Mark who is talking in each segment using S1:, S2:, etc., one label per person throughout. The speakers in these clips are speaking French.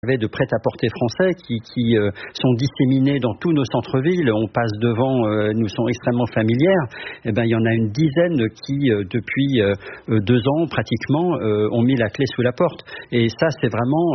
S1: de prêt-à-porter français qui sont disséminés dans tous nos centres-villes. On passe devant, nous sont extrêmement familières. Eh ben, il y en a une dizaine qui, depuis 2 ans pratiquement, ont mis la clé sous la porte. Et ça, c'est vraiment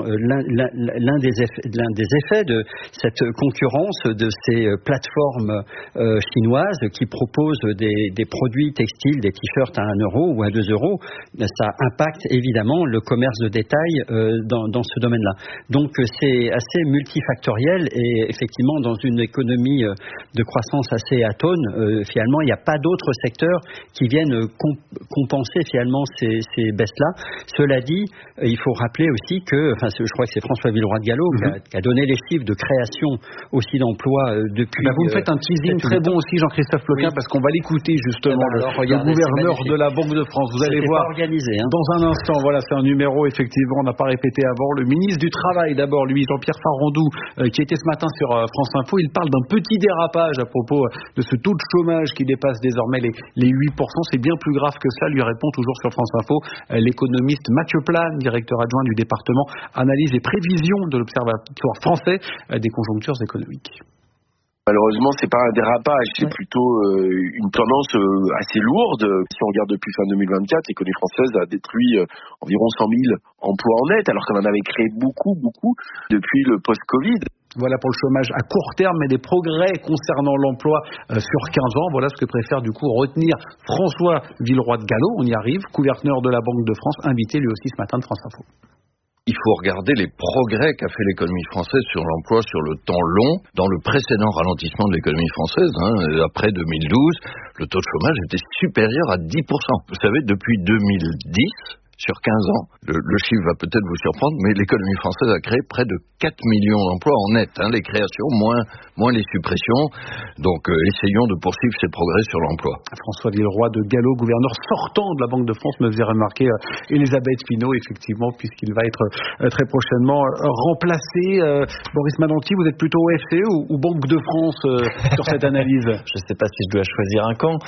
S1: l'un des effets de cette concurrence de ces plateformes chinoises qui proposent des produits textiles, des t-shirts à 1 euro ou à 2 euros. Ça impacte évidemment le commerce de détail dans ce domaine-là. Donc c'est assez multifactoriel et effectivement dans une économie de croissance assez atone, finalement il n'y a pas d'autres secteurs qui viennent compenser finalement ces baisses-là. Cela dit, il faut rappeler aussi que, je crois que c'est François Villeroy de Galhau qui a donné les chiffres de création aussi d'emplois depuis...
S2: vous me faites un teasing très bon aussi, Jean-Christophe Ploquin, parce qu'on va l'écouter justement, le gouverneur de la Banque de France. Vous allez voir
S1: organisé,
S2: dans un instant, voilà, c'est un numéro effectivement, on n'a pas répété avant, le ministre du Travail d'abord, lui, Jean-Pierre Farandou, qui était ce matin sur France Info, il parle d'un petit dérapage à propos de ce taux de chômage qui dépasse désormais les 8%. C'est bien plus grave que cela, lui répond toujours sur France Info l'économiste Mathieu Plane, directeur adjoint du département analyse et prévision de l'Observatoire français des conjonctures économiques.
S3: Malheureusement, c'est pas un dérapage, c'est plutôt une tendance assez lourde. Si on regarde depuis fin 2024, l'économie française a détruit environ 100 000 emplois en net, alors qu'on en avait créé beaucoup depuis le post-Covid.
S2: Voilà pour le chômage à court terme, mais des progrès concernant l'emploi sur 15 ans. Voilà ce que préfère du coup retenir François Villeroy de Galhau. On y arrive, gouverneur de la Banque de France, invité lui aussi ce matin de France Info.
S4: Il faut regarder les progrès qu'a fait l'économie française sur l'emploi sur le temps long. Dans le précédent ralentissement de l'économie française, après 2012, le taux de chômage était supérieur à 10%. Vous savez, depuis 2010, sur 15 ans, le chiffre va peut-être vous surprendre, mais l'économie française a créé près de 4 millions d'emplois en net. Les créations, moins les suppressions. Donc, essayons de poursuivre ces progrès sur l'emploi.
S2: François Villeroy de Galhau, gouverneur sortant de la Banque de France, me faisait remarquer Elisabeth Pinault, effectivement, puisqu'il va être très prochainement remplacé. Boris Mananti, vous êtes plutôt FCE ou Banque de France sur cette analyse?
S5: Je ne sais pas si je dois choisir un camp.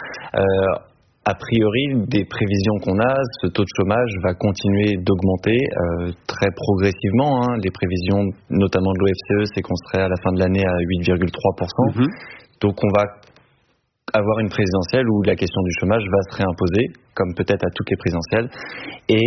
S5: A priori, des prévisions qu'on a, ce taux de chômage va continuer d'augmenter très progressivement. Les prévisions, notamment de l'OFCE, c'est qu'on serait à la fin de l'année à 8,3%. Donc on va avoir une présidentielle où la question du chômage va se réimposer, comme peut-être à toutes les présidentielles. Et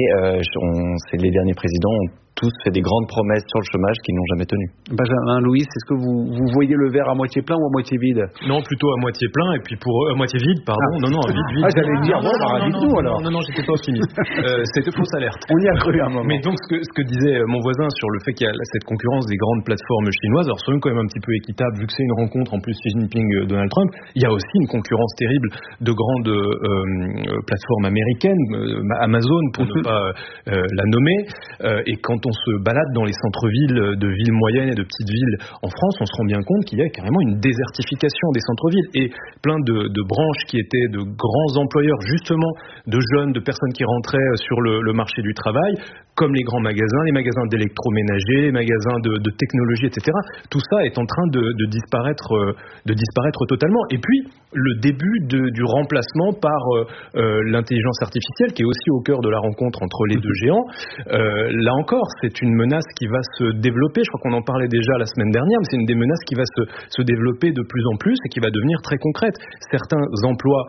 S5: les derniers présidents ont tous fait des grandes promesses sur le chômage qu'ils n'ont jamais tenues.
S2: Benjamin Louis, est-ce que vous voyez le verre à moitié plein ou à moitié vide?
S6: Non, plutôt à moitié plein, et puis à moitié vide, pardon. Non, vide.
S2: J'allais dire, dites-nous alors.
S6: Non, j'étais pas optimiste. C'était fausse alerte.
S2: On y a cru à un moment.
S6: Mais donc, ce que disait mon voisin sur le fait qu'il y a cette concurrence des grandes plateformes chinoises, alors soyons quand même un petit peu équitable, vu que c'est une rencontre en plus Xi Jinping-Donald Trump, il y a aussi une concurrence terrible de grandes plateformes américaines, Amazon pour ne pas la nommer, et quand on se balade dans les centres-villes de villes moyennes et de petites villes en France, on se rend bien compte qu'il y a carrément une désertification des centres-villes et plein de branches qui étaient de grands employeurs, justement de jeunes, de personnes qui rentraient sur le marché du travail, comme les grands magasins, les magasins d'électroménager, les magasins de technologie, etc. Tout ça est en train de disparaître totalement. Et puis, le début du remplacement par l'intelligence artificielle, qui est aussi au cœur de la rencontre entre les deux géants. Là encore, c'est une menace qui va se développer. Je crois qu'on en parlait déjà la semaine dernière, mais c'est une des menaces qui va se développer de plus en plus et qui va devenir très concrète. Certains emplois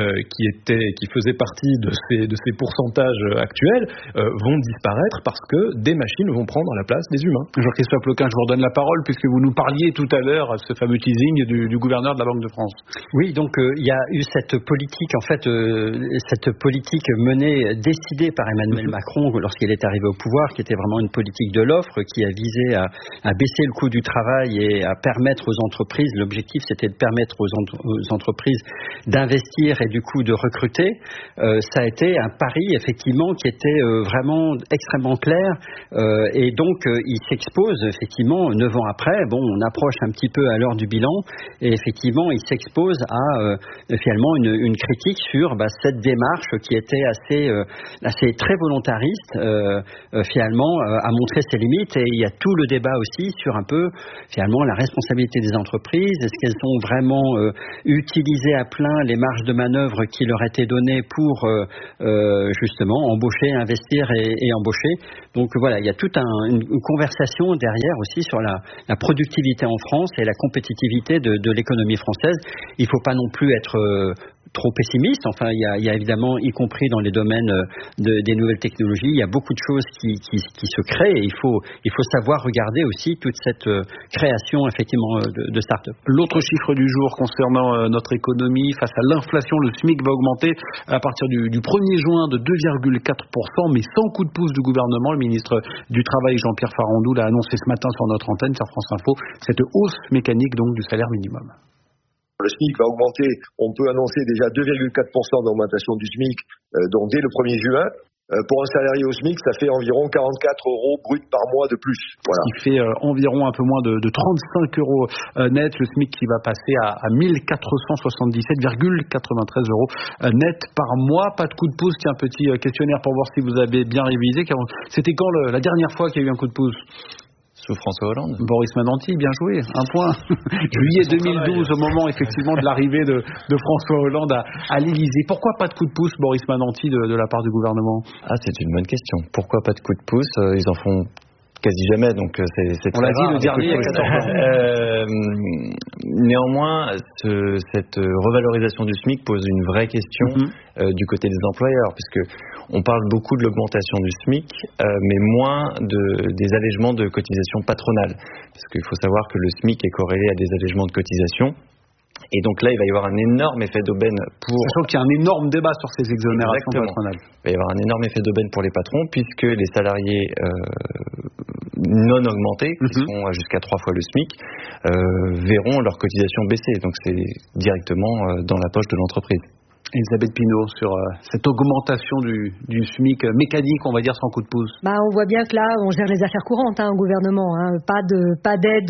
S6: qui faisaient partie de ces pourcentages actuels vont disparaître parce que des machines vont prendre la place des humains.
S2: Jean-Christophe Ploquin, je vous redonne la parole puisque vous nous parliez tout à l'heure, ce fameux teasing du gouverneur de la Banque de France.
S1: Oui, donc il y a eu cette politique, cette politique décidée par Emmanuel Macron lorsqu'il est arrivé au pouvoir, qui était vraiment une politique de l'offre, qui a visé à baisser le coût du travail et à permettre aux entreprises, l'objectif c'était de permettre aux entreprises d'investir et du coup de recruter. Ça a été un pari effectivement qui était vraiment extrêmement clair et donc il s'expose effectivement 9 ans après, on approche un petit peu à l'heure du bilan et effectivement il s'expose à finalement une critique sur cette démarche qui était assez très volontariste finalement a montré ses limites, et il y a tout le débat aussi sur un peu finalement la responsabilité des entreprises. Est-ce qu'elles ont vraiment utilisé à plein les marges de manœuvre qui leur étaient données pour justement embaucher, investir et embaucher. Donc voilà, il y a toute une conversation derrière aussi sur la productivité en France et la compétitivité de l'économie française. Il ne faut pas non plus être trop pessimiste. Enfin, il y a évidemment, y compris dans les domaines des nouvelles technologies, il y a beaucoup de choses qui se créent, et il faut savoir regarder aussi toute cette création effectivement de start-up.
S2: L'autre chiffre du jour concernant notre économie, face à l'inflation, le SMIC va augmenter à partir du 1er juin de 2,4%, mais sans coup de pouce du gouvernement. Le ministre du Travail, Jean-Pierre Farandou, l'a annoncé ce matin sur notre antenne, sur France Info, cette hausse mécanique donc du salaire minimum.
S7: Le SMIC va augmenter, on peut annoncer déjà 2,4% d'augmentation du SMIC donc dès le 1er juin. Pour un salarié au SMIC, ça fait environ 44 € brut par mois de plus. Voilà.
S2: Ce qui fait environ un peu moins de 35 € net. Le SMIC qui va passer à 1477,93 € net par mois. Pas de coup de pouce. Tiens, petit questionnaire pour voir si vous avez bien révisé. C'était quand la dernière fois qu'il y a eu un coup de pouce?
S5: Sous François Hollande.
S2: Boris Mandanti, bien joué, un point. Juillet 2012, au moment effectivement de l'arrivée de François Hollande à l'Élysée. Pourquoi pas de coup de pouce, Boris Mandanti, de la part du gouvernement?
S5: Ah, c'est une bonne question. Pourquoi pas de coup de pouce? Ils en font quasi jamais, donc c'est très rare. On l'a dit, le dernier il y a 14 ans. Néanmoins, cette revalorisation du SMIC pose une vraie question du côté des employeurs, puisque on parle beaucoup de l'augmentation du SMIC, mais moins des allègements de cotisations patronales. Parce qu'il faut savoir que le SMIC est corrélé à des allègements de cotisations. Et donc là, il va y avoir un énorme effet d'aubaine pour...
S2: Sachant qu'il y a un énorme débat sur ces exonérations patronales.
S5: Il va y avoir un énorme effet d'aubaine pour les patrons, puisque les salariés non augmentés, qui sont jusqu'à 3 fois le SMIC, verront leur cotisation baisser. Donc c'est directement dans la poche de l'entreprise.
S2: Elisabeth Pinault, sur cette augmentation du SMIC mécanique, on va dire, sans coup de pouce.
S8: On voit bien que là, on gère les affaires courantes au gouvernement. Pas d'aide.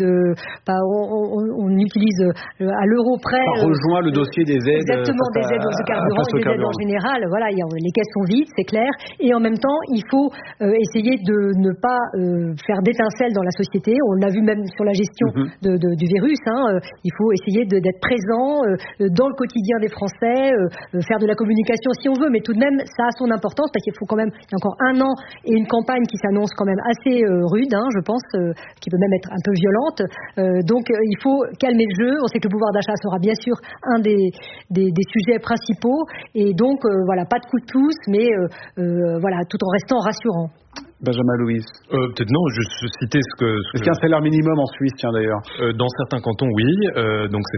S8: On utilise à l'euro près.
S2: Ça rejoint le dossier des aides.
S8: Exactement, des aides aux carburants, des aides en général. Voilà, les caisses sont vides, c'est clair. Et en même temps, il faut essayer de ne pas faire d'étincelles dans la société. On l'a vu même sur la gestion du virus. Il faut essayer d'être présent dans le quotidien des Français. Faire de la communication si on veut, mais tout de même ça a son importance, parce qu'il faut quand même, il y a encore un an et une campagne qui s'annonce quand même assez rude, je pense, qui peut même être un peu violente, donc il faut calmer le jeu. On sait que le pouvoir d'achat sera bien sûr un des sujets principaux, et donc voilà, pas de coup de pouce, mais voilà, tout en restant rassurant.
S2: Benjamin Louise.
S6: Peut-être non, je citais ce que...
S2: Est-ce qu'il y a un salaire minimum en Suisse, tiens d'ailleurs?
S6: Dans certains cantons, oui. Donc c'est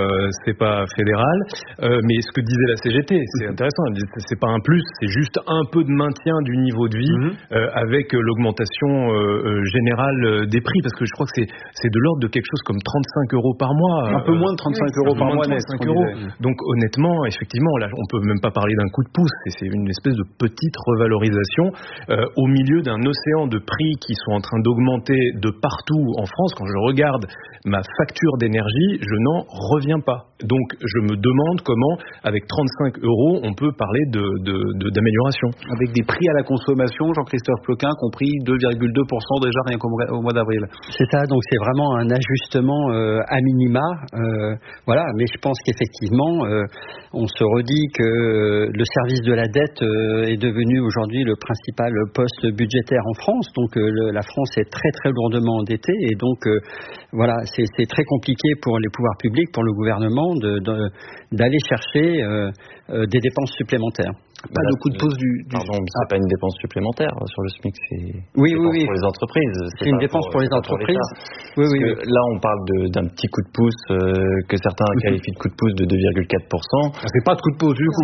S6: pas fédéral. Mais ce que disait la CGT, c'est intéressant. C'est pas un plus, c'est juste un peu de maintien du niveau de vie avec l'augmentation générale des prix, parce que je crois que c'est de l'ordre de quelque chose comme 35 € par mois.
S2: Un peu moins de 35 € par mois net.
S6: Donc honnêtement, effectivement, là, on peut même pas parler d'un coup de pouce. C'est une espèce de petite revalorisation au milieu d'un océan de prix qui sont en train d'augmenter de partout en France. Quand je regarde ma facture d'énergie, je n'en reviens pas. Donc je me demande comment, avec 35 €, on peut parler d'amélioration.
S2: Avec des prix à la consommation, Jean-Christophe Ploquin, compris 2,2% déjà rien qu'au mois d'avril.
S1: C'est ça, donc c'est vraiment un ajustement à minima. Voilà, mais je pense qu'effectivement, on se redit que le service de la dette est devenu aujourd'hui le principal poste budgétaire en France. Donc la France est très très lourdement endettée, et donc voilà, c'est très compliqué pour les pouvoirs publics, pour le gouvernement, d'aller chercher des dépenses supplémentaires.
S2: Pas de coup de pouce
S5: Pardon, c'est pas une dépense supplémentaire sur le SMIC, c'est
S1: oui,
S5: pour les entreprises.
S1: C'est une dépense pour les entreprises.
S5: Là, on parle d'un petit coup de pouce que certains qualifient de coup de pouce de 2,4%.
S2: C'est pas de coup de pouce du coup.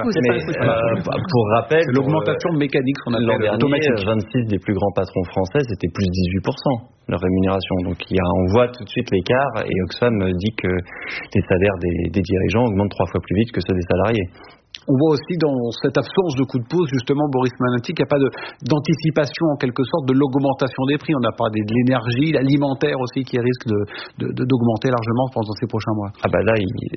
S5: Pour rappel,
S2: l'augmentation mécanique qu'on appelle automatique.
S5: 26 des plus grands patrons français, c'était plus 18% leur rémunération. Donc on voit tout de suite l'écart, et Oxfam dit que les salaires des dirigeants augmentent 3 fois plus vite que ceux des salariés.
S2: On voit aussi dans cette absence de coup de pouce, justement, Boris Manatic, qu'il n'y a pas d'anticipation en quelque sorte de l'augmentation des prix. On a parlé de l'énergie, l'alimentaire aussi qui risque d'augmenter largement pendant ces prochains mois.
S5: Ah bah là,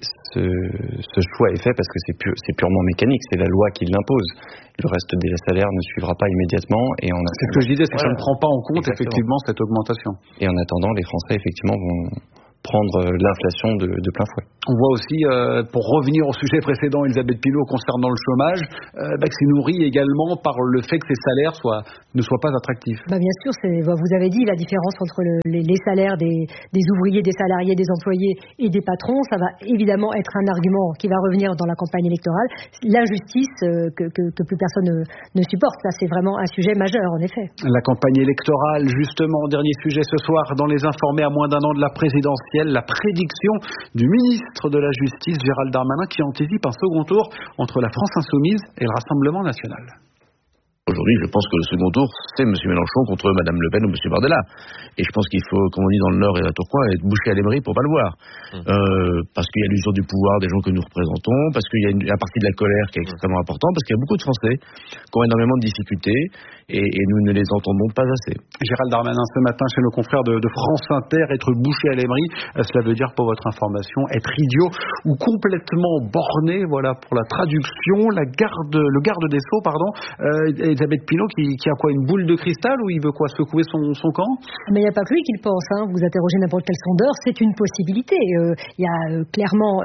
S5: ce choix est fait parce que c'est purement mécanique, c'est la loi qui l'impose. Le reste des salaires ne suivra pas immédiatement. C'est
S2: ce que je disais, c'est que ça ne prend pas en compte effectivement cette augmentation.
S5: Et en attendant, les Français effectivement vont prendre l'inflation de plein fouet.
S2: On voit aussi, pour revenir au sujet précédent, Elisabeth Pinault, concernant le chômage, que c'est nourri également par le fait que ces salaires ne soient pas attractifs.
S8: Bien sûr, vous avez dit la différence entre les salaires des ouvriers, des salariés, des employés et des patrons. Ça va évidemment être un argument qui va revenir dans la campagne électorale. L'injustice que plus personne ne supporte. Ça, c'est vraiment un sujet majeur, en effet.
S2: La campagne électorale, justement, dernier sujet ce soir, dans Les Informés, à moins d'un an de la présidentielle, la prédiction du ministre de la Justice, Gérald Darmanin, qui anticipe un second tour entre la France Insoumise et le Rassemblement National.
S3: Aujourd'hui, je pense que le second tour, c'est M. Mélenchon contre Mme Le Pen ou M. Bardella. Et je pense qu'il faut, comme on dit dans le Nord et à Tourcoing, être bouché à l'émery pour pas le voir. Parce qu'il y a l'usure du pouvoir des gens que nous représentons, parce qu'il y a une partie de la colère qui est extrêmement importante, parce qu'il y a beaucoup de Français qui ont énormément de difficultés et nous ne les entendons pas assez.
S2: Gérald Darmanin, ce matin, chez nos confrères de France Inter, être bouché à l'émery, cela veut dire, pour votre information, être idiot ou complètement borné, voilà, pour la traduction, le garde des Sceaux, Elisabeth Pinault, qui a quoi, une boule de cristal, ou il veut quoi, secouer son camp?
S8: Mais il n'y a pas que lui qui le pense, Vous interrogez n'importe quel sondeur, c'est une possibilité. Il y a clairement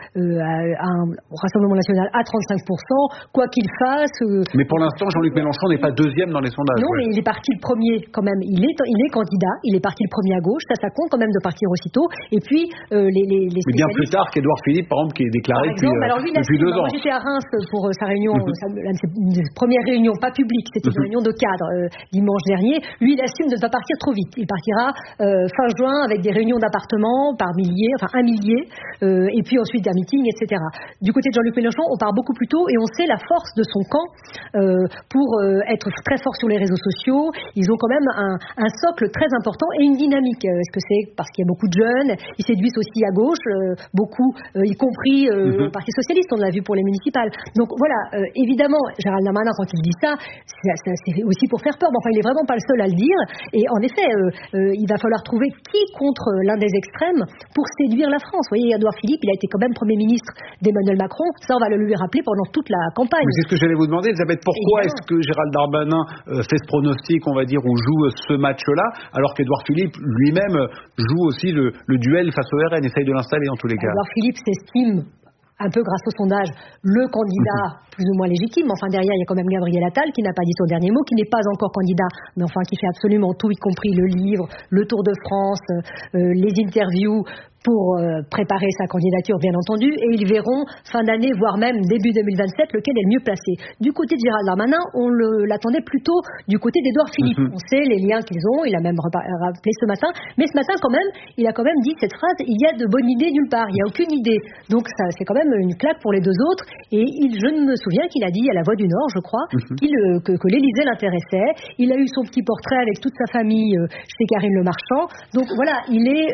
S8: un Rassemblement National à 35%, quoi qu'il fasse.
S2: Mais pour l'instant, Jean-Luc Mélenchon n'est pas deuxième dans les sondages.
S8: Non, mais il est parti le premier quand même. Il est candidat, il est parti le premier à gauche, ça compte quand même de partir aussitôt. Et puis, les
S2: mais bien plus tard qu'Édouard Philippe, par exemple, qui est déclaré depuis 2 ans.
S8: Moi, j'étais à Reims pour sa réunion, une des premières réunions, pas publique, c'était une réunion de cadre dimanche dernier. Lui, il assume de ne pas partir trop vite. Il partira fin juin avec des réunions d'appartements par milliers, enfin 1 millier, et puis ensuite un meeting, etc. Du côté de Jean-Luc Mélenchon, on part beaucoup plus tôt et on sait la force de son camp pour être très fort sur les réseaux sociaux. Ils ont quand même un socle très important et une dynamique. Est-ce que c'est parce qu'il y a beaucoup de jeunes? Ils séduisent aussi à gauche, beaucoup, y compris le Parti Socialiste, on l'a vu pour les municipales. Donc voilà, évidemment, Gérald Darmanin, quand il dit ça, c'est aussi pour faire peur. Mais enfin, il n'est vraiment pas le seul à le dire. Et en effet, il va falloir trouver qui contre l'un des extrêmes pour séduire la France. Vous voyez, Édouard Philippe, il a été quand même Premier ministre d'Emmanuel Macron. Ça, on va le lui rappeler pendant toute la campagne.
S2: Mais c'est ce que j'allais vous demander, Elisabeth. Pourquoi est-ce que Gérald Darmanin fait ce pronostic, on va dire, ou joue ce match-là, alors qu'Édouard Philippe lui-même joue aussi le duel face au RN, essaye de l'installer en tous les cas?
S8: Édouard Philippe s'estime, un peu grâce au sondage, le candidat plus ou moins légitime. Enfin, derrière, il y a quand même Gabriel Attal qui n'a pas dit son dernier mot, qui n'est pas encore candidat, mais enfin qui fait absolument tout, y compris le livre, le Tour de France, les interviews, pour préparer sa candidature, bien entendu, et ils verront fin d'année, voire même début 2027, lequel est le mieux placé. Du côté de Gérald Darmanin, on l'attendait plutôt du côté d'Édouard Philippe. On sait les liens qu'ils ont, il a même rappelé ce matin, mais ce matin, quand même, il a quand même dit cette phrase: il y a de bonnes idées nulle part, il n'y a aucune idée. Donc ça, c'est quand même une claque pour les deux autres, et je me souviens qu'il a dit à La Voix du Nord, je crois, que l'Élysée l'intéressait. Il a eu son petit portrait avec toute sa famille chez Karine Le Marchand. Donc voilà, il est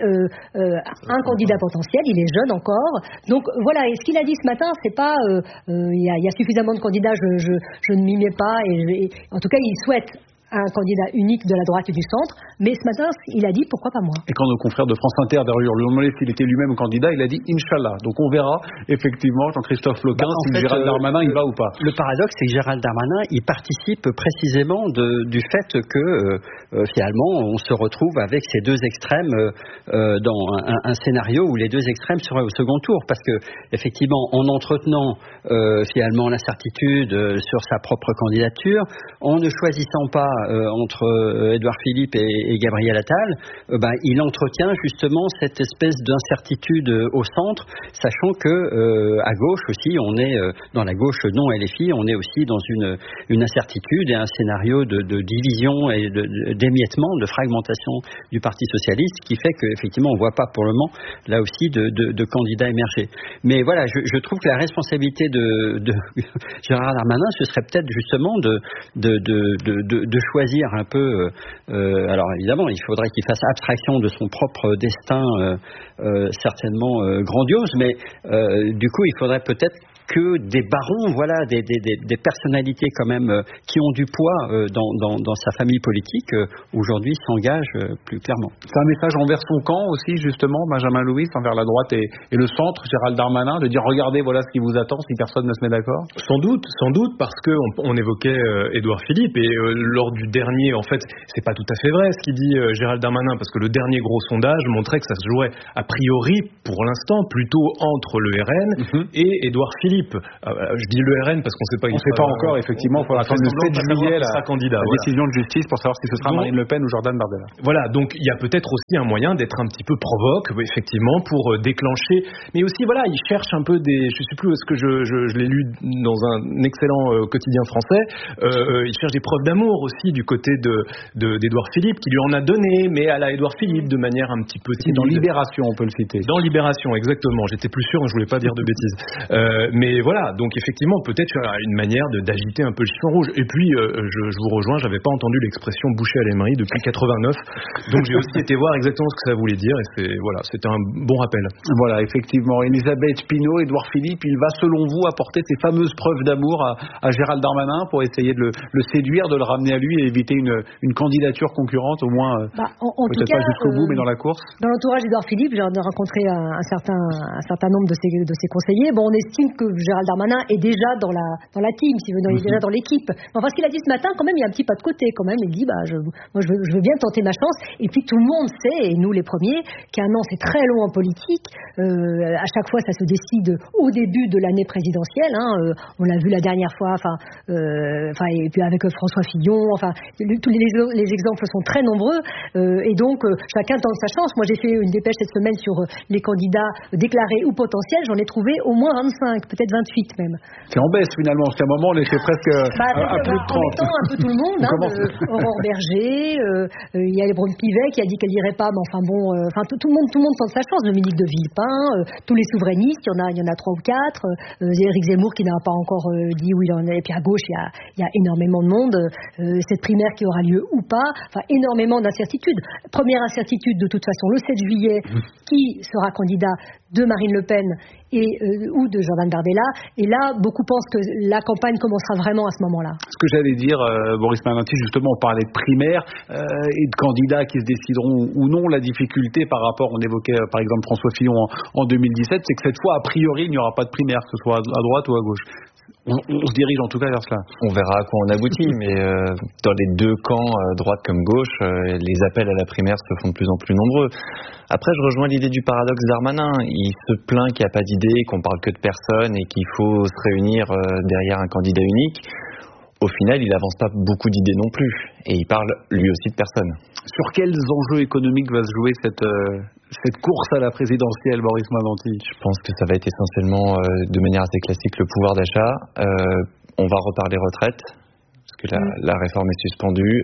S8: un candidat potentiel, il est jeune encore. Donc voilà, et ce qu'il a dit ce matin, c'est pas il y a suffisamment de candidats, je ne m'y mets pas, et en tout cas il souhaite un candidat unique de la droite et du centre, mais ce matin, il a dit pourquoi pas moi.
S2: Et quand nos confrères de France Inter d'ailleurs lui ont demandé s'il était lui-même candidat, il a dit Inch'Allah. Donc on verra effectivement, Jean-Christophe Lequin, si Gérald Darmanin il va ou pas.
S1: Le paradoxe, c'est que Gérald Darmanin, il participe précisément du fait que finalement on se retrouve avec ces deux extrêmes dans un scénario où les deux extrêmes seraient au second tour, parce que effectivement, en entretenant finalement l'incertitude sur sa propre candidature, en ne choisissant pas entre Édouard Philippe et Gabriel Attal, il entretient justement cette espèce d'incertitude au centre, sachant que à gauche aussi, on est dans la gauche non LFI, on est aussi dans une incertitude et un scénario de division et d'émiettement, de fragmentation du Parti socialiste, qui fait qu'effectivement on ne voit pas pour le moment là aussi de candidats émerger. Mais voilà, je trouve que la responsabilité de Gérard Darmanin, ce serait peut-être justement de choisir un peu. Alors évidemment, il faudrait qu'il fasse abstraction de son propre destin, certainement grandiose, mais du coup, il faudrait peut-être que des barons, voilà, des personnalités quand même qui ont du poids dans sa famille politique, aujourd'hui s'engagent plus clairement.
S2: C'est un message envers son camp aussi, justement, Benjamin Louis, envers la droite et le centre, Gérald Darmanin, de dire regardez, voilà ce qui vous attend si personne ne se met d'accord.
S6: Sans doute, parce que on évoquait Édouard Philippe et lors du dernier, en fait, c'est pas tout à fait vrai ce qu'il dit Gérald Darmanin, parce que le dernier gros sondage montrait que ça se jouait a priori, pour l'instant, plutôt entre le RN et Édouard Philippe. Je dis le RN parce qu'on sait pas.
S2: On sait pas encore, effectivement. Il faudra attendre le 7 juillet la décision de justice pour savoir si ce sera Marine Le Pen ou Jordan Bardella.
S6: Voilà, donc il y a peut-être aussi un moyen d'être un petit peu provoque, effectivement, pour déclencher. Mais aussi, voilà, il cherche un peu des. Je sais plus où est-ce que je l'ai lu dans un excellent quotidien français. Il cherche des preuves d'amour aussi du côté d'Édouard Philippe, qui lui en a donné, mais à la Édouard Philippe de manière un petit peu timide.
S2: Dans Libération, on peut le citer.
S6: Dans Libération, exactement. J'étais plus sûr, je voulais pas dire de bêtises. Mais voilà, donc effectivement, peut-être une manière d'agiter un peu le chiffon rouge. Et puis, je vous rejoins, j'avais pas entendu l'expression boucher à l'émery depuis 89, donc j'ai aussi été voir exactement ce que ça voulait dire, et c'était un bon rappel.
S2: Voilà, effectivement. Elisabeth Pinault, Édouard Philippe, il va selon vous apporter ces fameuses preuves d'amour à Gérald Darmanin pour essayer de le séduire, de le ramener à lui et éviter une candidature concurrente, au moins peut-être pas jusqu'au bout, mais dans la course.
S8: Dans l'entourage d'Édouard Philippe, j'ai rencontré un certain nombre de ses conseillers. Bon, on estime que Gérald Darmanin est déjà dans la team, s'il veut, il est déjà dans l'équipe. Enfin, ce qu'il a dit ce matin, quand même, il y a un petit pas de côté, quand même. Il dit, je veux bien tenter ma chance. Et puis, tout le monde sait, et nous les premiers, qu'un an, c'est très long en politique. À chaque fois, ça se décide au début de l'année présidentielle. On l'a vu la dernière fois, et puis avec François Fillon. Enfin, tous les exemples sont très nombreux. Et donc, chacun tente sa chance. Moi, j'ai fait une dépêche cette semaine sur les candidats déclarés ou potentiels. J'en ai trouvé au moins 25, peut-être 28 même.
S2: C'est en baisse finalement. Parce qu'à un moment, on était presque à plus de 30.
S8: En mettant un peu tout le monde. Aurore Berger, il y a Brune Pivet qui a dit qu'elle n'irait pas, mais enfin bon, tout le monde tente sa chance. Dominique de Villepin, tous les souverainistes, il y en a 3 ou 4. Éric Zemmour qui n'a pas encore dit où il en est. Et puis à gauche, il y a énormément de monde. Cette primaire qui aura lieu ou pas, énormément d'incertitudes. Première incertitude de toute façon, le 7 juillet, qui sera candidat de Marine Le Pen ou de Jordan Bardella. Et là, beaucoup pensent que la campagne commencera vraiment à ce moment-là.
S2: Ce que j'allais dire, Boris Malenty, justement, on parlait de primaires et de candidats qui se décideront ou non. La difficulté par rapport, on évoquait par exemple François Fillon en 2017, c'est que cette fois, a priori, il n'y aura pas de primaire, que ce soit à droite ou à gauche. On se dirige en tout cas vers cela.
S5: On verra à quoi on aboutit, mais dans les deux camps, droite comme gauche, les appels à la primaire se font de plus en plus nombreux. Après, je rejoins l'idée du paradoxe Darmanin. Il se plaint qu'il n'y a pas d'idée, qu'on parle que de personnes et qu'il faut se réunir derrière un candidat unique. Au final, il n'avance pas beaucoup d'idées non plus. Et il parle lui aussi de personnes.
S2: Sur quels enjeux économiques va se jouer cette course à la présidentielle, Boris Malenty?
S5: Je pense que ça va être essentiellement, de manière assez classique, le pouvoir d'achat. On va reparler retraite, parce que la réforme est suspendue.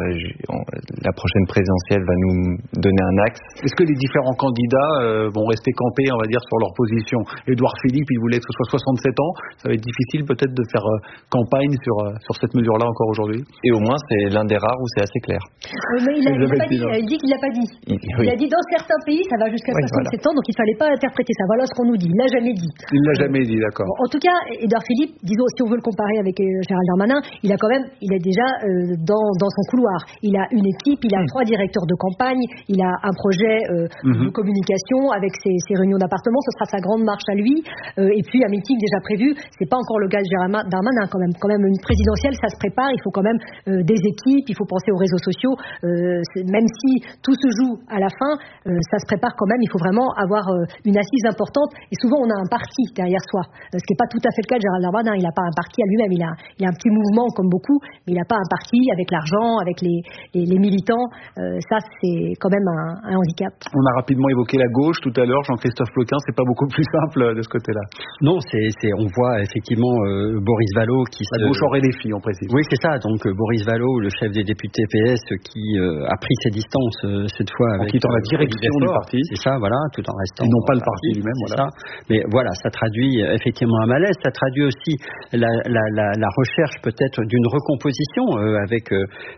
S5: La prochaine présidentielle va nous donner un axe.
S2: Est-ce que les différents candidats vont rester campés, on va dire, sur leur position? Édouard Philippe, il voulait que ce soit 67 ans. Ça va être difficile peut-être de faire campagne sur cette mesure-là encore aujourd'hui.
S5: Et au moins, c'est l'un des rares où c'est assez clair.
S8: Mais il dit qu'il l'a pas dit. Il a dit dans certains pays, ça va jusqu'à 67 ans, donc il fallait pas interpréter ça. Voilà ce qu'on nous dit. Il l'a jamais dit.
S2: Il l'a jamais dit, d'accord.
S8: En tout cas, Édouard Philippe, disons, si on veut le comparer avec Gérald Darmanin, il est déjà dans son couloir. Il a une équipe, il a 3 directeurs de campagne, il a un projet de communication avec ses réunions d'appartement. Ce sera sa grande marche à lui. Et puis un meeting déjà prévu. C'est pas encore le cas de Gérald Darmanin quand même. Quand même une présidentielle, ça se prépare. Il faut quand même des équipes. Il faut penser aux réseaux sociaux. Même si tout se joue à la fin, ça se prépare quand même. Il faut vraiment avoir une assise importante. Et souvent, on a un parti derrière soi. Ce qui n'est pas tout à fait le cas de Gérald Darmanin. Il n'a pas un parti à lui-même. Il a un petit mouvement comme beaucoup, mais il n'a pas un parti avec l'argent, avec les militants. Ça, c'est quand même un handicap.
S2: On a rapidement évoqué la gauche tout à l'heure. Jean-Christophe Ploquin, c'est pas beaucoup plus simple de ce côté-là.
S1: Non, on voit effectivement Boris Vallaud qui
S2: la gauche aurait des filles, on précise.
S1: Oui, c'est ça. Donc Boris Vallaud, le chef des députés PS, qui a pris ses distances cette fois avec,
S2: en quittant la direction du parti.
S1: C'est ça, voilà, tout en restant.
S2: Et non pas le parti lui-même, voilà.
S1: Ça. Mais voilà, ça traduit effectivement un malaise. Ça traduit aussi la recherche peut-être d'une recomposition avec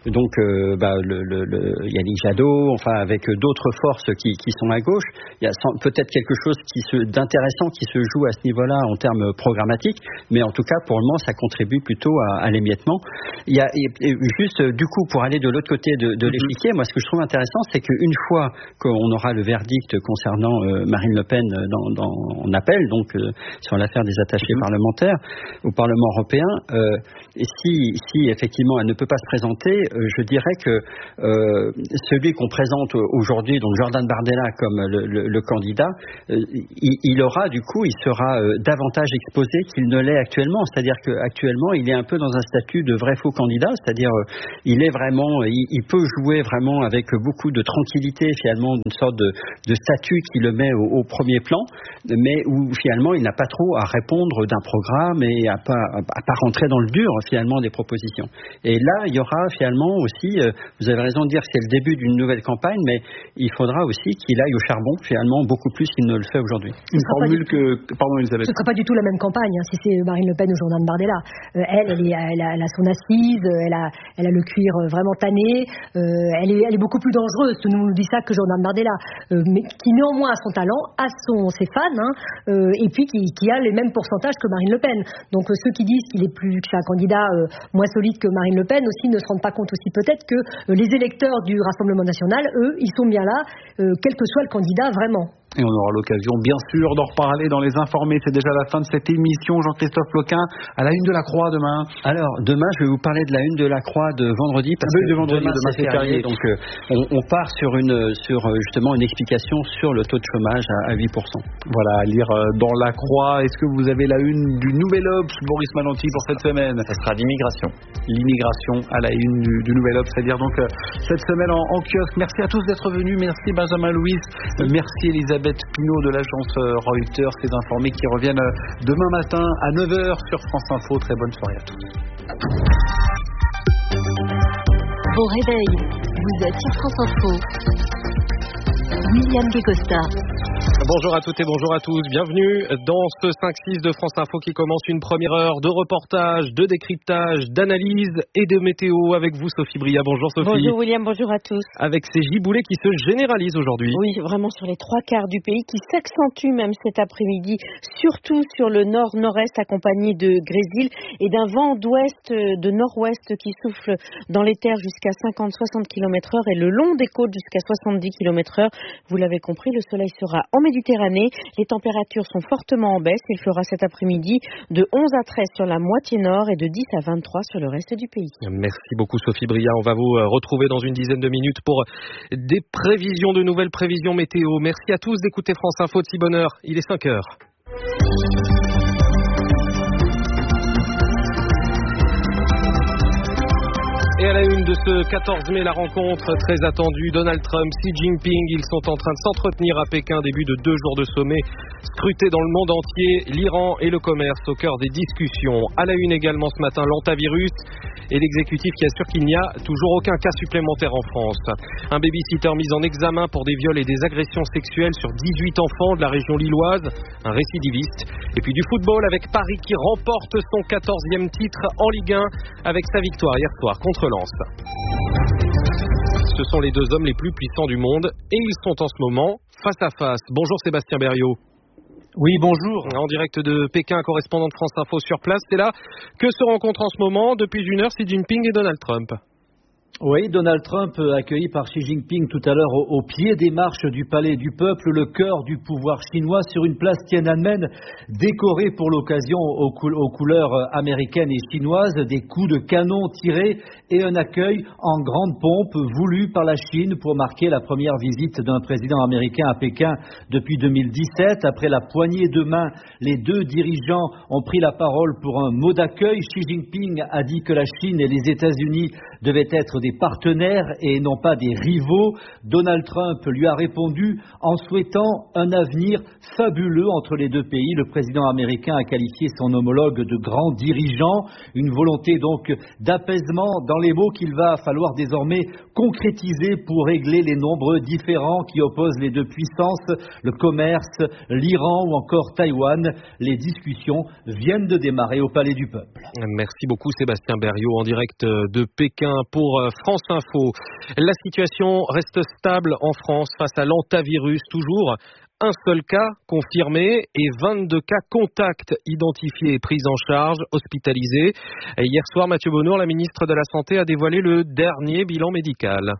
S1: Yannick Jadot, enfin avec d'autres forces qui sont à gauche. Il y a peut-être quelque chose d'intéressant qui se joue à ce niveau-là en termes programmatiques, mais en tout cas pour le moment ça contribue plutôt à l'émiettement. Il y a juste du coup pour aller de l'autre côté de l'échiquier, moi ce que je trouve intéressant c'est qu'une fois qu'on aura le verdict concernant Marine Le Pen en appel, donc sur l'affaire des attachés parlementaires au Parlement européen, et si effectivement elle ne peut pas se présenter, je dirais que celui qu'on présente aujourd'hui, donc Jordan Bardella comme le candidat, il aura du coup, il sera davantage exposé qu'il ne l'est actuellement. C'est-à-dire qu'actuellement, il est un peu dans un statut de vrai faux candidat, c'est-à-dire il est vraiment, il peut jouer vraiment avec beaucoup de tranquillité, finalement, une sorte de statut qui le met au premier plan, mais où finalement il n'a pas trop à répondre d'un programme et à pas rentrer dans le dur finalement des propositions. Et là, il y aura finalement aussi, vous avez raison de dire que c'est le début d'une nouvelle campagne, mais il faudra aussi qu'il aille au charbon finalement beaucoup plus qu'il ne le fait aujourd'hui.
S2: Une formule pardon Elisabeth.
S8: Ce ne sera pas du tout la même campagne si c'est Marine Le Pen ou Jordan Bardella. Elle a son assise, elle a le cuir vraiment tanné, elle est beaucoup plus dangereuse, tout nous dit ça, que Jordan Bardella, mais qui néanmoins a son talent, a ses fans, et puis qui a les mêmes pourcentages que Marine Le Pen. Donc ceux qui disent que c'est un candidat moins solide que Marine Le Pen aussi ne se rendent pas compte aussi peut-être que les électeurs du Rassemblement national, eux, ils sont bien là, quel que soit le candidat vraiment.
S2: Et on aura l'occasion, bien sûr, d'en reparler dans Les Informés. C'est déjà la fin de cette émission. Jean-Christophe Ploquin, à la une de la Croix demain.
S1: Alors, demain, je vais vous parler de la une de la Croix de vendredi. Parce que demain c'est férié. Donc, on part sur justement une explication sur le taux de chômage à 8%.
S2: Voilà, à lire dans la Croix. Est-ce que vous avez la une du Nouvel Obs, Boris Malanty, pour cette semaine?
S5: Ça sera l'immigration.
S2: L'immigration à la une du Nouvel Obs, c'est-à-dire donc cette semaine en kiosque. Merci à tous d'être venus. Merci Benjamin Louis. Merci Elisabeth Pinault de l'agence Reuters, ces informés qui reviennent demain matin à 9h sur France Info. Très bonne soirée à tous.
S9: Au réveil, vous êtes sur France Info. William Descosta.
S6: Bonjour à toutes et bonjour à tous, bienvenue dans ce 5-6 de France Info qui commence une première heure de reportage, de décryptage, d'analyse et de météo avec vous Sophie Bria. Bonjour Sophie.
S10: Bonjour William, bonjour à tous.
S6: Avec ces giboulées qui se généralisent aujourd'hui.
S10: Oui, vraiment sur les 3/4 du pays, qui s'accentuent même cet après-midi, surtout sur le nord-nord-est accompagné de grésil et d'un vent d'ouest, de nord-ouest qui souffle dans les terres jusqu'à 50-60 km/h et le long des côtes jusqu'à 70 km/h. Vous l'avez compris, le soleil sera en Méditerranée. Les températures sont fortement en baisse. Il fera cet après-midi de 11 à 13 sur la moitié nord et de 10 à 23 sur le reste du pays.
S6: Merci beaucoup Sophie Bria. On va vous retrouver dans une dizaine de minutes pour des prévisions, de nouvelles prévisions météo. Merci à tous d'écouter France Info de si bonne heure. Il est 5h. Et à la une de ce 14 mai, la rencontre très attendue, Donald Trump, Xi Jinping, ils sont en train de s'entretenir à Pékin, début de 2 jours de sommet, scruté dans le monde entier, l'Iran et le commerce au cœur des discussions. À la une également ce matin, l'antavirus et l'exécutif qui assure qu'il n'y a toujours aucun cas supplémentaire en France. Un babysitter mis en examen pour des viols et des agressions sexuelles sur 18 enfants de la région lilloise, un récidiviste. Et puis du football avec Paris qui remporte son 14e titre en Ligue 1 avec sa victoire hier soir contre Lens. Ce sont les 2 hommes les plus puissants du monde et ils sont en ce moment face à face. Bonjour Sébastien Berriot.
S11: Oui, bonjour.
S6: En direct de Pékin, correspondant de France Info sur place. C'est là que se rencontrent en ce moment, depuis 1 heure, Xi Jinping et Donald Trump.
S11: Oui, Donald Trump accueilli par Xi Jinping tout à l'heure au pied des marches du Palais du Peuple, le cœur du pouvoir chinois, sur une place Tiananmen décorée pour l'occasion aux couleurs américaines et chinoises, des coups de canon tirés et un accueil en grande pompe voulu par la Chine pour marquer la première visite d'un président américain à Pékin depuis 2017. Après la poignée de main, les 2 dirigeants ont pris la parole pour un mot d'accueil. Xi Jinping a dit que la Chine et les États-Unis devaient être des partenaires et non pas des rivaux. Donald Trump lui a répondu en souhaitant un avenir fabuleux entre les deux pays. Le président américain a qualifié son homologue de grand dirigeant, une volonté donc d'apaisement dans les mots qu'il va falloir désormais concrétiser pour régler les nombreux différends qui opposent les deux puissances, le commerce, l'Iran ou encore Taïwan. Les discussions viennent de démarrer au Palais du Peuple.
S12: Merci beaucoup Sébastien Berriot en direct de Pékin pour France Info. La situation reste stable en France face à l'hantavirus, toujours un seul cas confirmé et 22 cas contacts identifiés et pris en charge, hospitalisés. Hier soir, Mathieu Bonnour, la ministre de la Santé, a dévoilé le dernier bilan médical.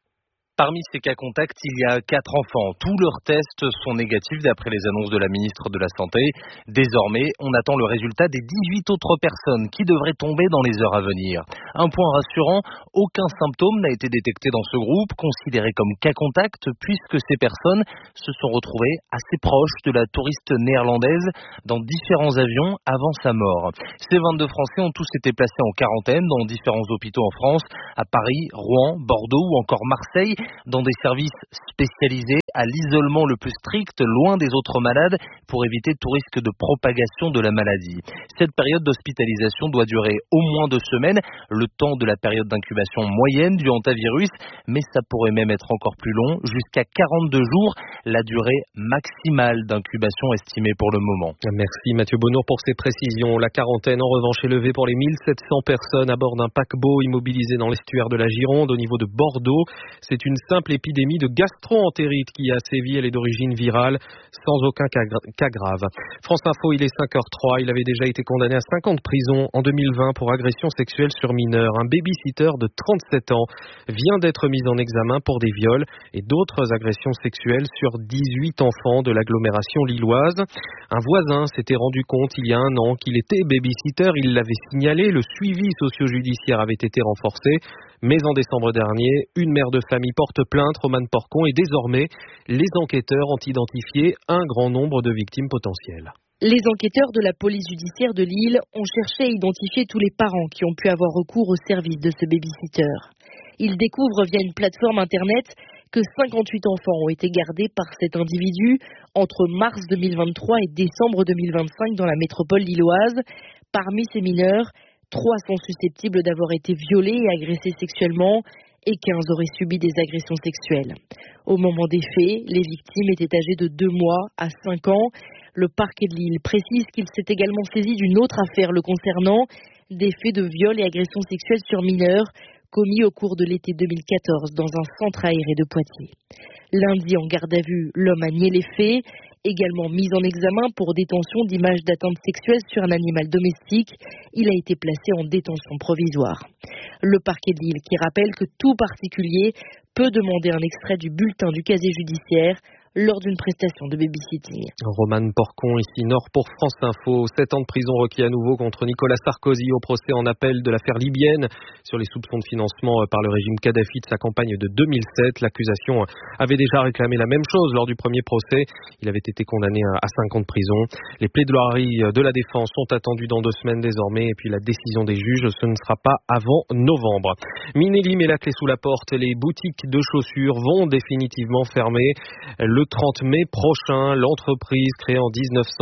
S13: Parmi ces cas contacts, il y a 4 enfants. Tous leurs tests sont négatifs d'après les annonces de la ministre de la Santé. Désormais, on attend le résultat des 18 autres personnes qui devraient tomber dans les heures à venir. Un point rassurant, aucun symptôme n'a été détecté dans ce groupe, considéré comme cas contact, puisque ces personnes se sont retrouvées assez proches de la touriste néerlandaise dans différents avions avant sa mort. Ces 22 Français ont tous été placés en quarantaine dans différents hôpitaux en France, à Paris, Rouen, Bordeaux ou encore Marseille, dans des services spécialisés à l'isolement le plus strict, loin des autres malades, pour éviter tout risque de propagation de la maladie. Cette période d'hospitalisation doit durer au moins 2 semaines, le temps de la période d'incubation moyenne du hantavirus, mais ça pourrait même être encore plus long, jusqu'à 42 jours, la durée maximale d'incubation estimée pour le moment.
S12: Merci Mathieu Bonnour pour ces précisions. La quarantaine en revanche est levée pour les 1700 personnes à bord d'un paquebot immobilisé dans l'estuaire de la Gironde au niveau de Bordeaux. C'est une simple épidémie de gastro-entérite qui a sévi. Elle est d'origine virale, sans aucun cas grave. France Info, il est 5h03. Il avait déjà été condamné à 5 ans de prison en 2020 pour agression sexuelle sur mineur. Un baby-sitter de 37 ans vient d'être mis en examen pour des viols et d'autres agressions sexuelles sur 18 enfants de l'agglomération lilloise. Un voisin s'était rendu compte il y a 1 an qu'il était baby-sitter. Il l'avait signalé. Le suivi socio-judiciaire avait été renforcé. Mais en décembre dernier, une mère de famille porte plainte, Romane Porcon, et désormais, les enquêteurs ont identifié un grand nombre de victimes potentielles.
S10: Les enquêteurs de la police judiciaire de Lille ont cherché à identifier tous les parents qui ont pu avoir recours au service de ce baby-sitter. Ils découvrent via une plateforme internet que 58 enfants ont été gardés par cet individu entre mars 2023 et décembre 2025 dans la métropole lilloise. Parmi ces mineurs, 3 sont susceptibles d'avoir été violés et agressés sexuellement et 15 auraient subi des agressions sexuelles. Au moment des faits, les victimes étaient âgées de 2 mois à 5 ans. Le parquet de Lille précise qu'il s'est également saisi d'une autre affaire le concernant, des faits de viol et agressions sexuelles sur mineurs commis au cours de l'été 2014 dans un centre aéré de Poitiers. Lundi, en garde à vue, l'homme a nié les faits, également mis en examen pour détention d'images d'atteinte sexuelle sur un animal domestique. Il a été placé en détention provisoire. Le parquet de Lille qui rappelle que tout particulier peut demander un extrait du bulletin du casier judiciaire lors d'une prestation de babysitting.
S12: Romane Porcon, ici Nord pour France Info. 7 ans de prison requis à nouveau contre Nicolas Sarkozy au procès en appel de l'affaire libyenne sur les soupçons de financement par le régime Kadhafi de sa campagne de 2007. L'accusation avait déjà réclamé la même chose lors du premier procès. Il avait été condamné à 5 ans de prison. Les plaidoiries de la défense sont attendues dans 2 semaines désormais et puis la décision des juges, ce ne sera pas avant novembre. Minelli met la clé sous la porte. Les boutiques de chaussures vont définitivement fermer le 30 mai prochain. L'entreprise créée en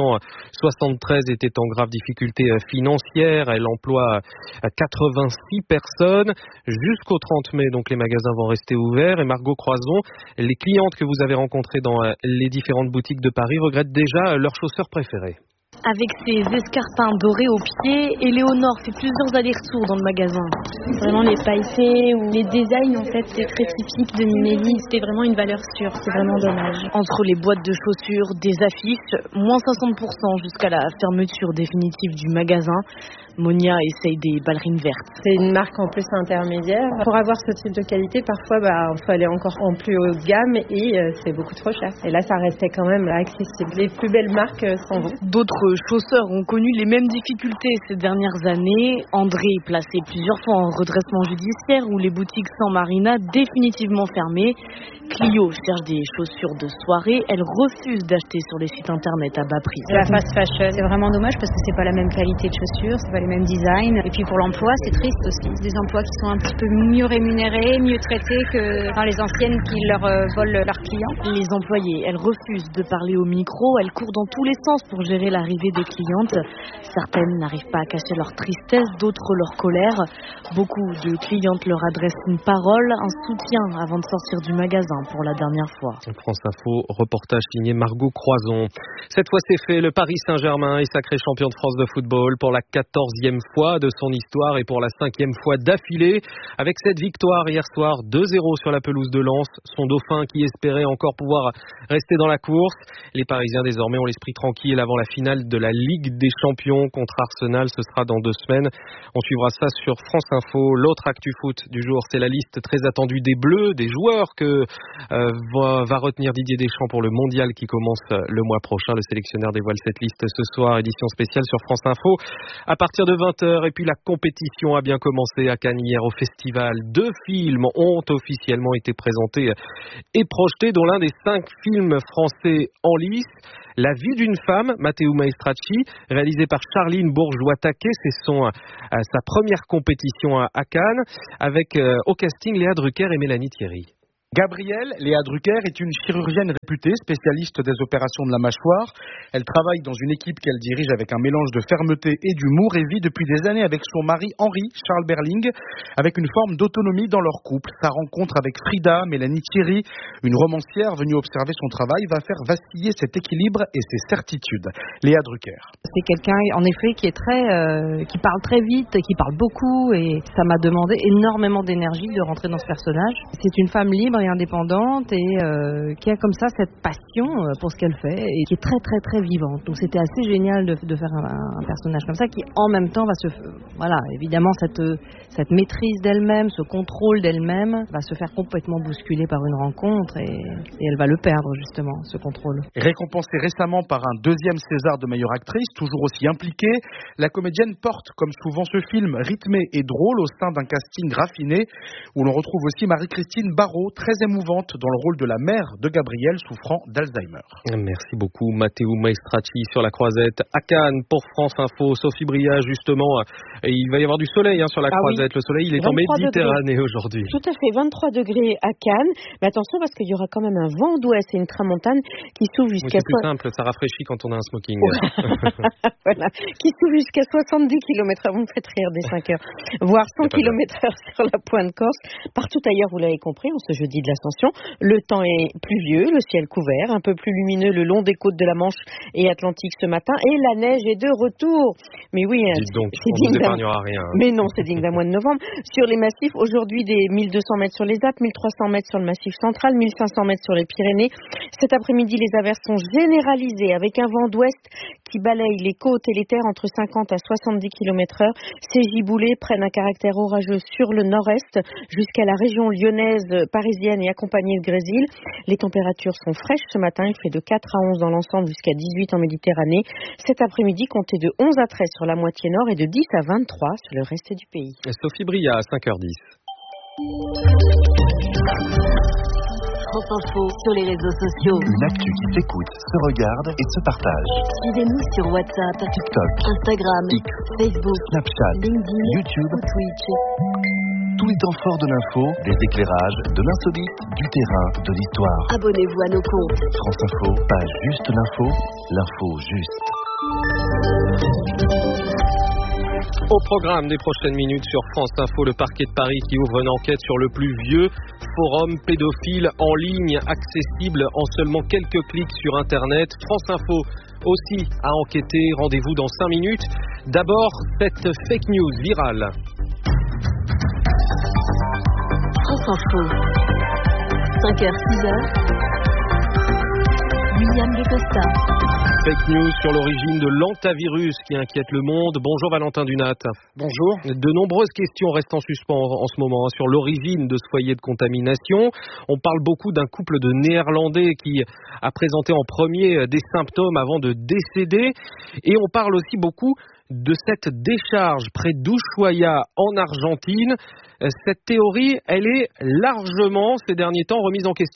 S12: 1973 était en grave difficulté financière. Elle emploie 86 personnes. Jusqu'au 30 mai, donc les magasins vont rester ouverts. Et Margot Croison, les clientes que vous avez rencontrées dans les différentes boutiques de Paris regrettent déjà leurs chaussures préférées.
S14: Avec ses escarpins dorés aux pieds, Éléonore fait plusieurs allers-retours dans le magasin. Vraiment les pailletés ou les designs, en fait, c'est très typique de Minelli. C'était vraiment une valeur sûre, c'est vraiment dommage.
S10: Entre les boîtes de chaussures, des affiches, moins 60% jusqu'à la fermeture définitive du magasin. Monia essaye des ballerines vertes.
S15: C'est une marque en plus intermédiaire. Pour avoir ce type de qualité, parfois, il faut aller encore en plus haut de gamme et c'est beaucoup trop cher. Et là, ça restait quand même accessible. Les plus belles marques s'en vont.
S10: D'autres chausseurs ont connu les mêmes difficultés ces dernières années. André est placé plusieurs fois en redressement judiciaire où les boutiques San Marina définitivement fermées. Clio cherche des chaussures de soirée. Elle refuse d'acheter sur les sites internet à bas prix.
S15: La fast fashion, c'est vraiment dommage parce que c'est pas la même qualité de chaussures, c'est pas
S14: les mêmes designs. Et puis pour l'emploi, c'est triste aussi. Des emplois qui sont un petit peu mieux rémunérés, mieux traités que dans les anciennes qui leur volent leurs clients.
S10: Les employées, elles refusent de parler au micro, elles courent dans tous les sens pour gérer l'arrivée des clientes. Certaines n'arrivent pas à cacher leur tristesse, d'autres leur colère. Beaucoup de clientes leur adressent une parole, un soutien avant de sortir du magasin pour la dernière fois.
S12: France Info, reportage signé Margot Croison. Cette fois c'est fait, le Paris Saint-Germain est sacré champion de France de football pour la 14e fois de son histoire et pour la 5e fois d'affilée. Avec cette victoire hier soir, 2-0 sur la pelouse de Lens, son dauphin qui espérait encore pouvoir rester dans la course. Les Parisiens désormais ont l'esprit tranquille avant la finale de la Ligue des Champions contre Arsenal, ce sera dans 2 semaines. On suivra ça sur France Info. L'autre actu foot du jour, c'est la liste très attendue des Bleus, des joueurs que va retenir Didier Deschamps pour le mondial qui commence le mois prochain. Le sélectionneur dévoile cette liste ce soir, édition spéciale sur France Info à partir de 20h. Et puis la compétition a bien commencé à Cannes hier au festival. 2 films ont officiellement été présentés et projetés, dont l'un des 5 films français en lice. La vie d'une femme, Matteo Maestracci, réalisé par Charline Bourgeois-Taquet. C'est sa première compétition à Cannes, avec au casting Léa Drucker et Mélanie Thierry.
S16: Gabrielle Léa Drucker est une chirurgienne réputée, spécialiste des opérations de la mâchoire. Elle travaille dans une équipe qu'elle dirige avec un mélange de fermeté et d'humour et vit depuis des années avec son mari Henri, Charles Berling, avec une forme d'autonomie dans leur couple. Sa rencontre avec Frida, Mélanie Thierry, une romancière venue observer son travail, va faire vaciller cet équilibre et ses certitudes. Léa Drucker.
S17: C'est quelqu'un, en effet, qui est qui parle très vite, qui parle beaucoup, et ça m'a demandé énormément d'énergie de rentrer dans ce personnage. C'est une femme libre et indépendante et qui a comme ça cette passion pour ce qu'elle fait et qui est très très très vivante. Donc c'était assez génial de faire un personnage comme ça qui en même temps va évidemment cette maîtrise d'elle-même, ce contrôle d'elle-même va se faire complètement bousculer par une rencontre et elle va le perdre justement, ce contrôle.
S16: Récompensée récemment par un 2e César de meilleure actrice, toujours aussi impliquée, la comédienne porte comme souvent ce film rythmé et drôle au sein d'un casting raffiné où l'on retrouve aussi Marie-Christine Barrault, très émouvante dans le rôle de la mère de Gabriel souffrant d'Alzheimer.
S12: Merci beaucoup Matteo Maestracci sur la croisette à Cannes pour France Info. Sophie Bria, justement, il va y avoir du soleil sur la croisette. Oui. Le soleil, il est en Méditerranée aujourd'hui.
S10: Tout à fait, 23 degrés à Cannes. Mais attention parce qu'il y aura quand même un vent d'ouest et une tramontane qui s'ouvre jusqu'à...
S12: C'est plus simple, ça rafraîchit quand on a un smoking.
S10: Voilà, qui s'ouvre jusqu'à 70 km/h. Vous me faites rire des 5 heures. Voire 100 km/h sur la pointe Corse. Partout ailleurs, vous l'avez compris, on se jeudi de l'Ascension. Le temps est pluvieux, le ciel couvert, un peu plus lumineux le long des côtes de la Manche et Atlantique ce matin, et la neige est de retour. Mais oui,
S12: dites donc, on ne vous épargnera rien.
S10: Mais non, c'est digne d'un mois de novembre. Sur les massifs, aujourd'hui, des 1200 mètres sur les Alpes, 1300 mètres sur le massif central, 1500 mètres sur les Pyrénées. Cet après-midi, les averses sont généralisées avec un vent d'ouest qui balaye les côtes et les terres entre 50 à 70 km/h. Ces giboulées prennent un caractère orageux sur le nord-est jusqu'à la région lyonnaise, parisienne et accompagnée de Grésil. Les températures sont fraîches ce matin. Il fait de 4 à 11 dans l'ensemble jusqu'à 18 en Méditerranée. Cet après-midi, comptez de 11 à 13 sur la moitié nord et de 10 à 23 sur le reste du pays.
S12: Sophie Bria à 5h10.
S9: France Info sur les réseaux sociaux.
S18: Une actu qui s'écoute, se regarde et se partage.
S9: Suivez-nous sur WhatsApp,
S18: TikTok,
S9: Instagram,
S18: X,
S9: Facebook,
S18: Snapchat,
S9: LinkedIn,
S18: YouTube
S9: ou Twitch.
S18: Tous les temps forts de l'info, des éclairages, de l'insolite, du terrain, de l'histoire.
S9: Abonnez-vous à nos comptes.
S18: France Info, pas juste l'info, l'info juste.
S12: Au programme des prochaines minutes sur France Info, le parquet de Paris qui ouvre une enquête sur le plus vieux forum pédophile en ligne, accessible en seulement quelques clics sur Internet. France Info aussi a enquêté. Rendez-vous dans 5 minutes. D'abord, cette fake news virale.
S9: France Info, 5h, 6h, William de Costa.
S12: Fake news sur l'origine de l'antavirus qui inquiète le monde. Bonjour Valentin Dunat.
S19: Bonjour.
S12: De nombreuses questions restent en suspens en ce moment sur l'origine de ce foyer de contamination. On parle beaucoup d'un couple de Néerlandais qui a présenté en premier des symptômes avant de décéder. Et on parle aussi beaucoup de cette décharge près d'Ushuaia en Argentine. Cette théorie, elle est largement ces derniers temps remise en question.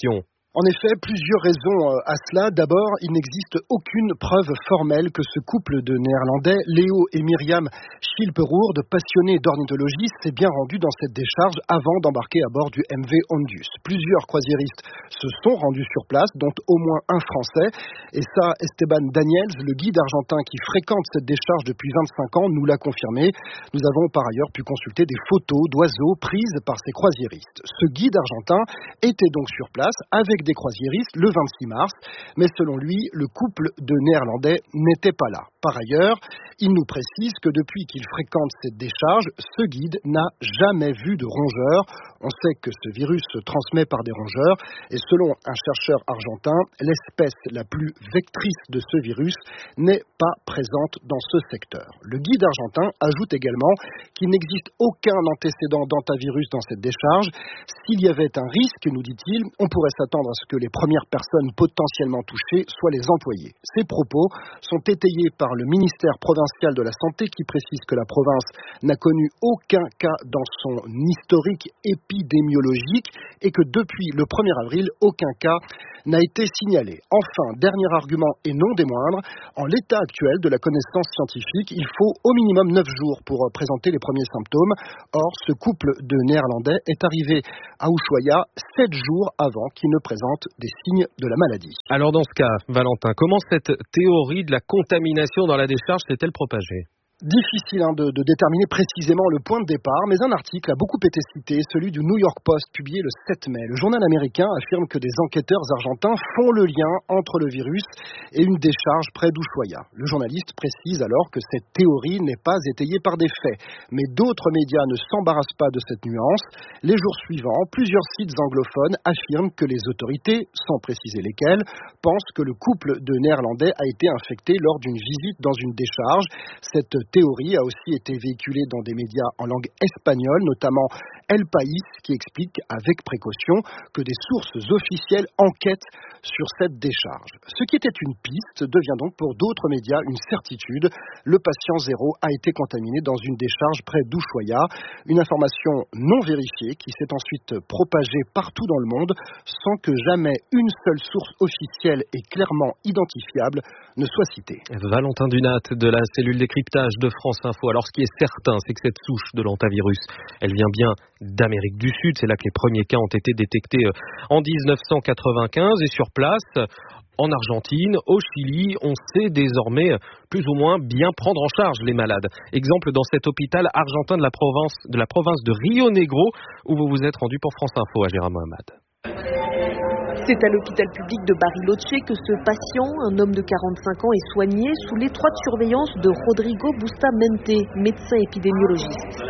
S19: En effet, plusieurs raisons à cela. D'abord, il n'existe aucune preuve formelle que ce couple de Néerlandais, Léo et Myriam Schilperourde, passionnés d'ornithologie, s'est bien rendu dans cette décharge avant d'embarquer à bord du MV Ondius. Plusieurs croisiéristes se sont rendus sur place, dont au moins un Français. Et ça, Esteban Daniels, le guide argentin qui fréquente cette décharge depuis 25 ans, nous l'a confirmé. Nous avons par ailleurs pu consulter des photos d'oiseaux prises par ces croisiéristes. Ce guide argentin était donc sur place avec des croisiéristes le 26 mars, mais selon lui, le couple de Néerlandais n'était pas là. Par ailleurs, il nous précise que depuis qu'il fréquente cette décharge, ce guide n'a jamais vu de rongeurs. On sait que ce virus se transmet par des rongeurs et selon un chercheur argentin, l'espèce la plus vectrice de ce virus n'est pas présente dans ce secteur. Le guide argentin ajoute également qu'il n'existe aucun antécédent d'hantavirus dans cette décharge. S'il y avait un risque, nous dit-il, on pourrait s'attendre à ce que les premières personnes potentiellement touchées soient les employés. Ces propos sont étayés par le ministère provincial de la Santé qui précise que la province n'a connu aucun cas dans son historique épidémiologique et que depuis le 1er avril, aucun cas n'a été signalé. Enfin, dernier argument et non des moindres, en l'état actuel de la connaissance scientifique, il faut au minimum 9 jours pour présenter les premiers symptômes. Or, ce couple de Néerlandais est arrivé à Ushuaia 7 jours avant qu'il ne présente des signes de la maladie.
S12: Alors dans ce cas, Valentin, comment cette théorie de la contamination dans la décharge s'est-elle propagée ?
S19: Difficile de déterminer précisément le point de départ, mais un article a beaucoup été cité, celui du New York Post, publié le 7 mai. Le journal américain affirme que des enquêteurs argentins font le lien entre le virus et une décharge près d'Ushuaia. Le journaliste précise alors que cette théorie n'est pas étayée par des faits, mais d'autres médias ne s'embarrassent pas de cette nuance. Les jours suivants, plusieurs sites anglophones affirment que les autorités, sans préciser lesquelles, pensent que le couple de Néerlandais a été infecté lors d'une visite dans une décharge. Cette théorie a aussi été véhiculée dans des médias en langue espagnole, notamment El País, qui explique avec précaution que des sources officielles enquêtent sur cette décharge. Ce qui était une piste devient donc pour d'autres médias une certitude. Le patient zéro a été contaminé dans une décharge près d'Ushuaia. Une information non vérifiée qui s'est ensuite propagée partout dans le monde sans que jamais une seule source officielle et clairement identifiable ne soit citée.
S12: Valentin Dunat de la cellule décryptage de France Info. Alors ce qui est certain, c'est que cette souche de l'hantavirus, elle vient bien d'Amérique du Sud. C'est là que les premiers cas ont été détectés en 1995 et sur place, en Argentine, au Chili, on sait désormais plus ou moins bien prendre en charge les malades. Exemple dans cet hôpital argentin de la province de Rio Negro où vous vous êtes rendu pour France Info à Gérard Mohamed.
S20: C'est à l'hôpital public de Bariloche que ce patient, un homme de 45 ans, est soigné sous l'étroite surveillance de Rodrigo Bustamante, médecin épidémiologiste.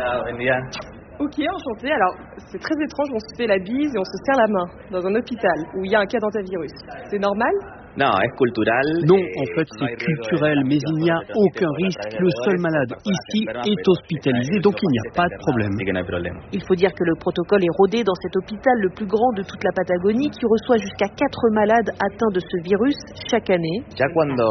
S21: Ok, enchanté. Alors, c'est très étrange, on se fait la bise et on se serre la main dans un hôpital où il y a un cas d'hantavirus. C'est normal ?
S22: Non, en fait c'est culturel, mais il n'y a aucun risque. Le seul malade ici est hospitalisé, donc il n'y a pas de problème.
S20: Il faut dire que le protocole est rodé dans cet hôpital le plus grand de toute la Patagonie qui reçoit jusqu'à 4 malades atteints de ce virus chaque année.
S22: Dès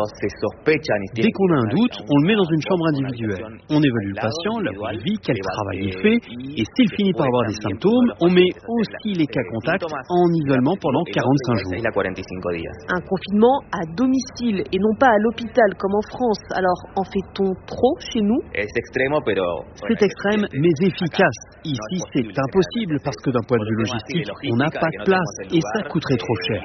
S22: qu'on a un doute, on le met dans une chambre individuelle. On évalue le patient, là où il vit, quel travail il fait, et s'il finit par avoir des symptômes, on met aussi les cas contacts en isolement pendant 45 jours.
S20: Un confinement à domicile et non pas à l'hôpital comme en France. Alors, en fait-on trop chez nous ?
S22: C'est extrême, mais efficace. Ici, c'est impossible parce que d'un point de vue logistique, on n'a pas de place et ça coûterait trop cher.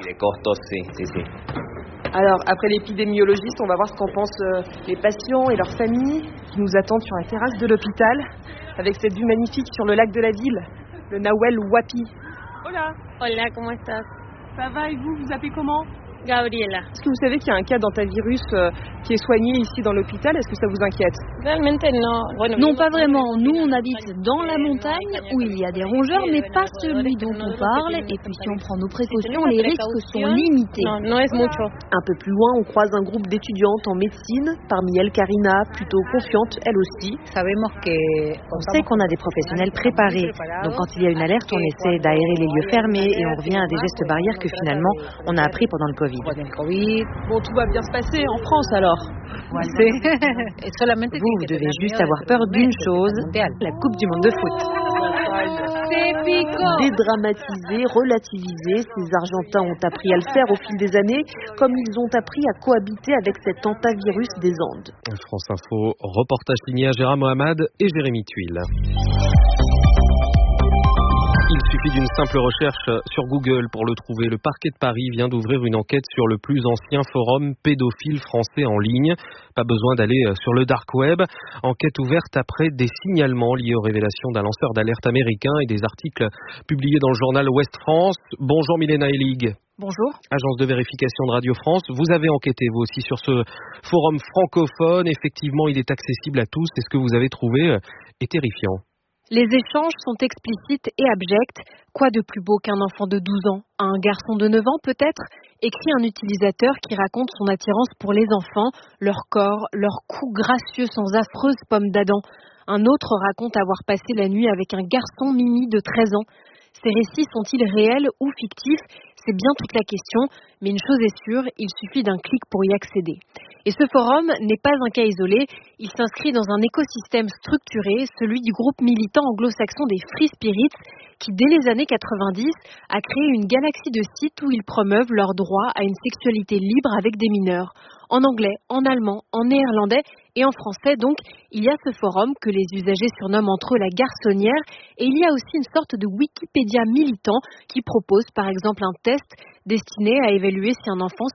S21: Alors, après l'épidémiologiste, on va voir ce qu'en pensent les patients et leurs familles qui nous attendent sur la terrasse de l'hôpital avec cette vue magnifique sur le lac de la ville, le Nahuel Huapi. Hola.
S23: Hola, ¿cómo estás?
S21: Ça va et vous appelez comment ?
S23: Gabriela.
S21: Est-ce que vous savez qu'il y a un cas d'hantavirus qui est soigné ici dans l'hôpital ? Est-ce que ça vous inquiète ?
S23: Non, pas vraiment. Nous, on habite dans la montagne où il y a des rongeurs, mais pas celui dont on parle. Et puis si on prend nos précautions, les risques sont limités.
S20: Un peu plus loin, on croise un groupe d'étudiantes en médecine. Parmi elles, Karina, plutôt confiante, elle aussi. On sait qu'on a des professionnels préparés. Donc quand il y a une alerte, on essaie d'aérer les lieux fermés et on revient à des gestes barrières que finalement, on a appris pendant le Covid.
S21: Bon, tout va bien se passer en France alors.
S20: Vous devez juste avoir peur d'une chose, la Coupe du Monde de foot. Dédramatiser, relativiser, ces Argentins ont appris à le faire au fil des années, comme ils ont appris à cohabiter avec cet hantavirus des Andes.
S12: France Info, reportage signé à Gérard Mohamed et Jérémy Tuile. Il suffit d'une simple recherche sur Google pour le trouver. Le parquet de Paris vient d'ouvrir une enquête sur le plus ancien forum pédophile français en ligne. Pas besoin d'aller sur le dark web. Enquête ouverte après des signalements liés aux révélations d'un lanceur d'alerte américain et des articles publiés dans le journal Ouest France. Bonjour Milena Elig.
S3: Bonjour.
S12: Agence de vérification de Radio France. Vous avez enquêté vous aussi sur ce forum francophone. Effectivement, il est accessible à tous. Et ce que vous avez trouvé est terrifiant.
S3: Les échanges sont explicites et abjects. Quoi de plus beau qu'un enfant de 12 ans, un garçon de 9 ans peut-être, écrit un utilisateur qui raconte son attirance pour les enfants, leur corps, leur cou gracieux sans affreuse pomme d'Adam. Un autre raconte avoir passé la nuit avec un garçon mimi de 13 ans. Ces récits sont-ils réels ou fictifs ? C'est bien toute la question, mais une chose est sûre, il suffit d'un clic pour y accéder. Et ce forum n'est pas un cas isolé, il s'inscrit dans un écosystème structuré, celui du groupe militant anglo-saxon des Free Spirits, qui dès les années 90 a créé une galaxie de sites où ils promeuvent leur droit à une sexualité libre avec des mineurs. En anglais, en allemand, en néerlandais et en français donc, il y a ce forum que les usagers surnomment entre eux la garçonnière et il y a aussi une sorte de Wikipédia militant qui propose par exemple un test destiné à évaluer si un enfant